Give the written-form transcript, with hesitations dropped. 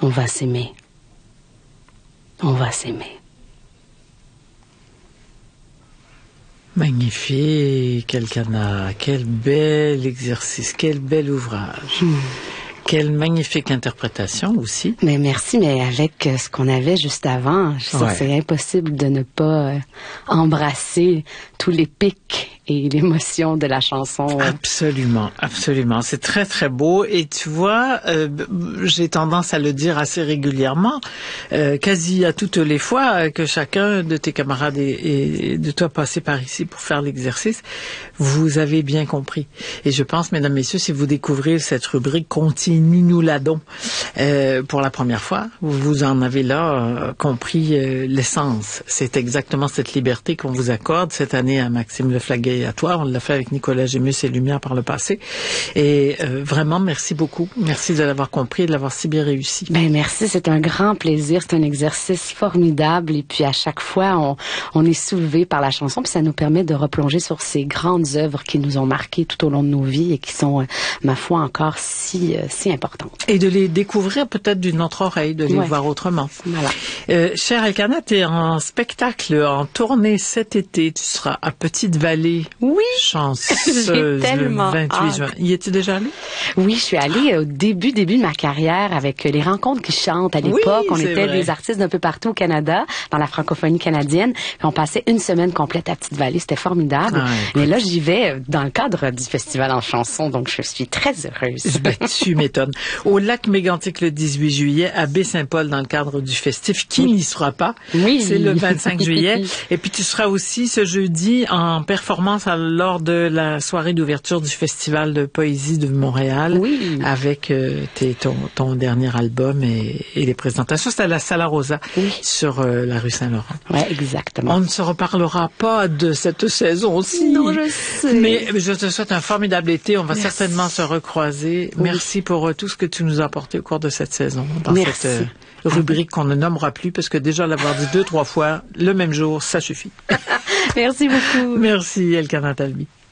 on va s'aimer. On va s'aimer. Magnifique, Elkanah. Quel bel exercice, quel bel ouvrage. Quelle magnifique interprétation aussi. Mais merci, mais avec ce qu'on avait juste avant, c'est impossible de ne pas embrasser tous les pics et l'émotion de la chanson. Absolument, absolument. C'est très, très beau. Et tu vois, j'ai tendance à le dire assez régulièrement, quasi à toutes les fois que chacun de tes camarades et de toi passé par ici pour faire l'exercice, vous avez bien compris. Et je pense, mesdames, messieurs, si vous découvrez cette rubrique Continue-nous la-don pour la première fois, vous en avez là compris l'essence. C'est exactement cette liberté qu'on vous accorde cette année à Maxime Leflaguet et à toi. On l'a fait avec Nicolas Gémus et Lumière par le passé. Et vraiment, merci beaucoup. Merci de l'avoir compris et de l'avoir si bien réussi. Ben merci, c'est un grand plaisir. C'est un exercice formidable. Et puis à chaque fois, on est soulevé par la chanson. Puis ça nous permet de replonger sur ces grandes œuvres qui nous ont marquées tout au long de nos vies et qui sont, ma foi, encore si importantes. Et de les découvrir peut-être d'une autre oreille, de les voir autrement. Voilà. Cher Elkanah, tu es en spectacle, en tournée cet été. Tu seras à Petite-Vallée. Oui. Chanceuse J'ai tellement le 28 juin. Y es-tu déjà allée? Oui, je suis allée au début de ma carrière avec les rencontres qui chantent. À l'époque, on était des artistes d'un peu partout au Canada, dans la francophonie canadienne. Puis on passait une semaine complète à Petite-Vallée. C'était formidable. Mais là, j'y vais dans le cadre du festival en chanson, donc je suis très heureuse. Ben, tu m'étonnes. Au lac Mégantic le 18 juillet, à Baie-Saint-Paul dans le cadre du festif. Qui n'y sera pas? Oui. C'est le 25 juillet. Et puis tu seras aussi ce jeudi en performance lors de la soirée d'ouverture du Festival de poésie de Montréal. Oui. Avec ton dernier album et les présentations. C'est à la Sala Rosa sur la rue Saint-Laurent. Oui, exactement. On ne se reparlera pas de cette saison-ci. Non, je sais. Mais je te souhaite un formidable été. On va certainement se recroiser. Merci pour tout ce que tu nous as apporté au cours de cette saison. Dans cette rubrique qu'on ne nommera plus parce que déjà l'avoir dit 2-3 fois le même jour, ça suffit. Merci beaucoup. Merci, Elkanah Talbi.